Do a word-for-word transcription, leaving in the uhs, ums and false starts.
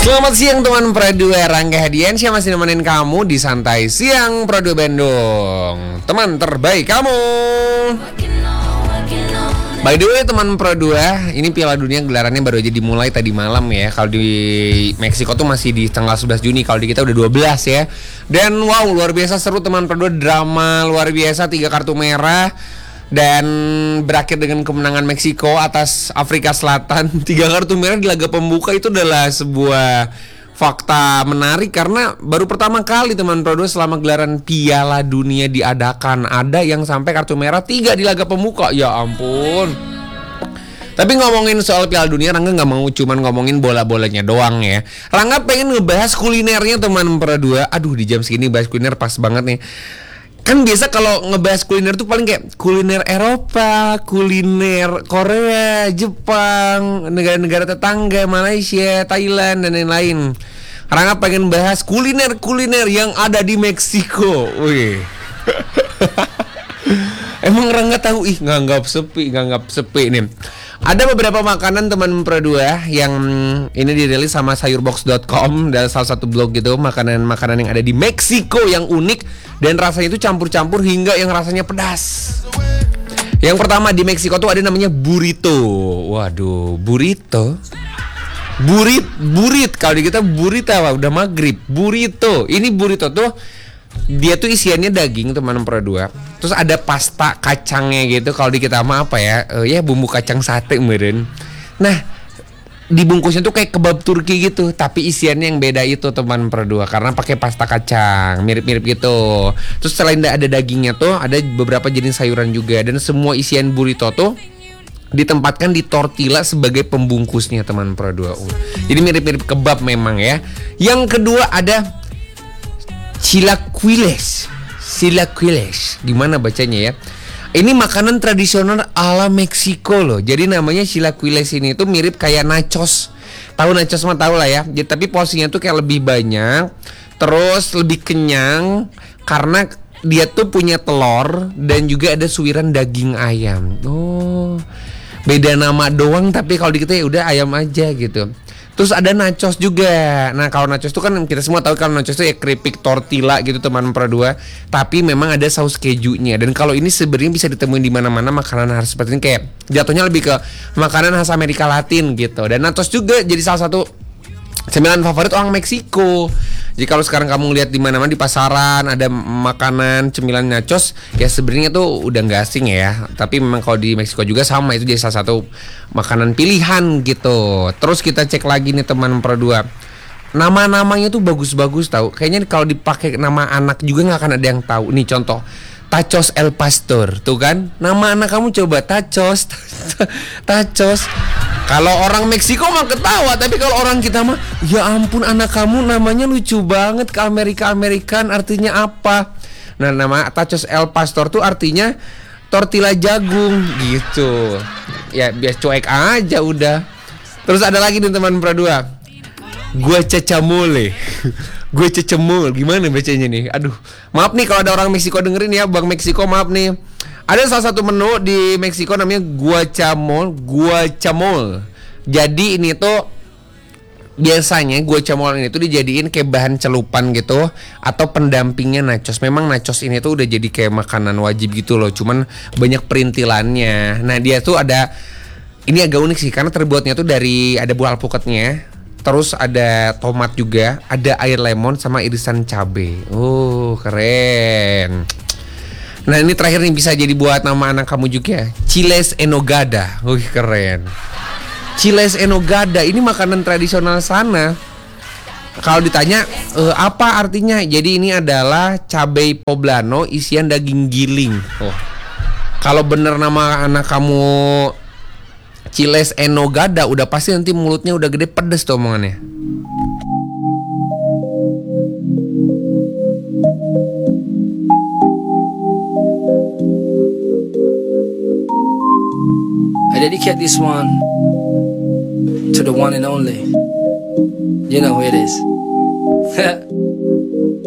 Selamat siang teman Pro dua, Rangga Hadiansyah masih nemenin kamu di Santai Siang Pro dua Bandung. Teman terbaik kamu. By the way teman Pro dua, ini Piala Dunia gelarannya baru aja dimulai tadi malam ya. Kalau di Meksiko tuh masih di tanggal sebelas Juni, kalau di kita udah dua belas ya. Dan wow, luar biasa seru teman Pro dua, drama luar biasa, tiga kartu merah. Dan berakhir dengan kemenangan Meksiko atas Afrika Selatan. Tiga kartu merah di laga pembuka itu adalah sebuah fakta menarik, karena baru pertama kali teman Pro dua selama gelaran Piala Dunia diadakan ada yang sampai kartu merah tiga di laga pembuka. Ya ampun. Tapi ngomongin soal Piala Dunia, Rangga gak mau cuman ngomongin bola-bolanya doang ya. Rangga pengen ngebahas kulinernya teman Pro dua. Aduh, di jam segini bahas kuliner pas banget nih. Kan biasa kalau ngebahas kuliner tuh paling kayak kuliner Eropa, kuliner Korea, Jepang, negara-negara tetangga, Malaysia, Thailand, dan lain-lain. Rangga pengen bahas kuliner-kuliner yang ada di Meksiko. Wih. Emang Rangga tahu, ih nganggap sepi, nganggap sepi nih. Ada beberapa makanan teman Pro dua yang ini dirilis sama sayurbox dot com, dan salah satu blog gitu, makanan-makanan yang ada di Meksiko yang unik dan rasanya itu campur-campur hingga yang rasanya pedas. Yang pertama di Meksiko tuh ada namanya burrito. Waduh, burrito. Burit, burit kalau di kita burita, udah maghrib. Burrito. Ini burrito tuh dia tuh isiannya daging teman Pro dua. Terus ada pasta kacangnya gitu. Kalau di kita mah apa ya? Uh, ya bumbu kacang sate meren. Nah, dibungkusnya tuh kayak kebab Turki gitu, tapi isiannya yang beda itu teman Pro dua, karena pakai pasta kacang, mirip-mirip gitu. Terus selain ada dagingnya tuh ada beberapa jenis sayuran juga, dan semua isian burrito tuh ditempatkan di tortilla sebagai pembungkusnya teman Pro dua. Uh, jadi mirip-mirip kebab memang ya. Yang kedua ada chilaquiles. Chilaquiles, gimana bacanya ya? Ini makanan tradisional ala Meksiko loh. Jadi namanya chilaquiles ini tuh mirip kayak nachos. Tahu nachos mah tahu lah ya. Jadi, tapi porsinya tuh kayak lebih banyak, terus lebih kenyang karena dia tuh punya telur dan juga ada suiran daging ayam. Oh, beda nama doang, tapi kalau di kita ya udah ayam aja gitu. Terus ada nachos juga. Nah kalau nachos itu kan kita semua tahu kalau nachos itu ya keripik tortilla gitu teman Pro dua. Tapi memang ada saus kejunya. Dan kalau ini sebenarnya bisa ditemuin di mana-mana makanan khas seperti ini, kayak jatuhnya lebih ke makanan khas Amerika Latin gitu. Dan nachos juga jadi salah satu cemilan favorit orang Meksiko. Jadi kalau sekarang kamu lihat di mana-mana di pasaran ada makanan cemilan nachos, ya sebenarnya tuh udah nggak asing ya. Tapi memang kalau di Meksiko juga sama, itu jadi salah satu makanan pilihan gitu. Terus kita cek lagi nih teman Pro dua. Nama-namanya tuh bagus-bagus tahu. Kayaknya kalau dipakai nama anak juga nggak akan ada yang tahu. Nih contoh, Tacos El Pastor, tuh kan? Nama anak kamu coba Tacos, Tacos. Kalau orang Meksiko mah ketawa, tapi kalau orang kita mah, ya ampun anak kamu namanya lucu banget, ke Amerika-Amerikan, artinya apa? Nah, nama Tacos El Pastor tuh artinya tortilla jagung gitu. Ya biasa cuek aja udah. Terus ada lagi nih teman Pro dua. Guacamole. Gue cecemul, gimana bacanya nih? Aduh, maaf nih kalau ada orang Meksiko dengerin ya, Bang Meksiko maaf nih. Ada salah satu menu di Meksiko namanya guacamole, guacamole. Jadi ini tuh biasanya guacamole ini tuh dijadiin kayak bahan celupan gitu atau pendampingnya nachos. Memang nachos ini tuh udah jadi kayak makanan wajib gitu loh, cuman banyak perintilannya. Nah, dia tuh ada, ini agak unik sih karena terbuatnya tuh dari ada buah alpukatnya. Terus ada tomat juga, ada air lemon sama irisan cabe. Oh, keren. Nah, ini terakhir nih bisa jadi buat nama anak kamu juga, chiles en nogada. Wih, keren. Chiles en nogada ini makanan tradisional sana. Kalau ditanya e, apa artinya? Jadi ini adalah cabai poblano isian daging giling. Oh. Kalau bener nama anak kamu chiles en nogada, udah pasti nanti mulutnya udah gede pedes tuh omongannya. I dedicate this one to the one and only. You know who it is.